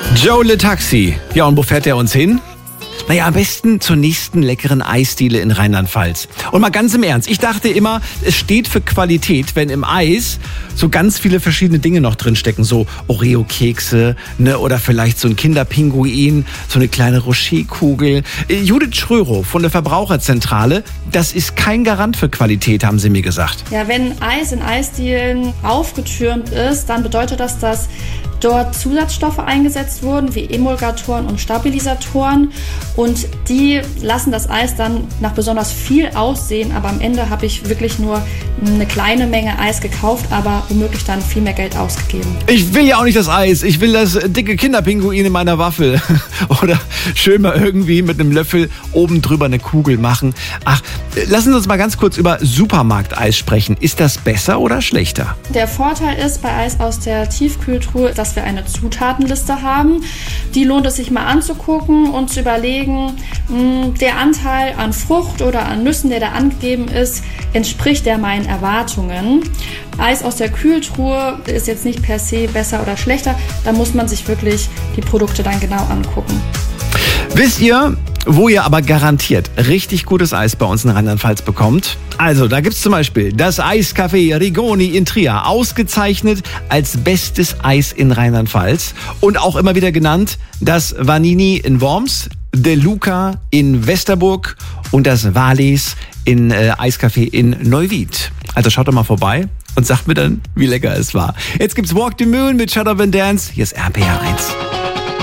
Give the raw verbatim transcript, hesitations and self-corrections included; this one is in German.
Joe Le Taxi. Ja, und wo fährt er uns hin? Naja, am besten zur nächsten leckeren Eisdiele in Rheinland-Pfalz. Und mal ganz im Ernst, ich dachte immer, es steht für Qualität, wenn im Eis so ganz viele verschiedene Dinge noch drinstecken. So Oreo-Kekse, ne, oder vielleicht so ein Kinderpinguin, so eine kleine Rocher-Kugel. Judith Schrörow von der Verbraucherzentrale, das ist kein Garant für Qualität, haben sie mir gesagt. Ja, wenn Eis in Eisdielen aufgetürmt ist, dann bedeutet das, dass dort Zusatzstoffe eingesetzt wurden, wie Emulgatoren und Stabilisatoren. Und die lassen das Eis dann nach besonders viel aussehen. Aber am Ende habe ich wirklich nur eine kleine Menge Eis gekauft, aber womöglich dann viel mehr Geld ausgegeben. Ich will ja auch nicht das Eis. Ich will das dicke Kinderpinguin in meiner Waffel. Oder schön mal irgendwie mit einem Löffel oben drüber eine Kugel machen. Ach, lassen Sie uns mal ganz kurz über Supermarkteis sprechen. Ist das besser oder schlechter? Der Vorteil ist bei Eis aus der Tiefkühltruhe, dass wir eine Zutatenliste haben. Die lohnt es sich mal anzugucken und zu überlegen, mh, der Anteil an Frucht oder an Nüssen, der da angegeben ist, entspricht der meinen Erwartungen. Eis aus der Kühltruhe ist jetzt nicht per se besser oder schlechter. Da muss man sich wirklich die Produkte dann genau angucken. Wisst ihr, wo ihr aber garantiert richtig gutes Eis bei uns in Rheinland-Pfalz bekommt? Also, da gibt's zum Beispiel das Eiscafé Rigoni in Trier, ausgezeichnet als bestes Eis in Rheinland-Pfalz und auch immer wieder genannt das Vanini in Worms, De Luca in Westerburg und das Wallis in äh, Eiscafé in Neuwied. Also schaut doch mal vorbei und sagt mir dann, wie lecker es war. Jetzt gibt's Walk the Moon mit Shut Up and Dance. Hier ist R P R eins.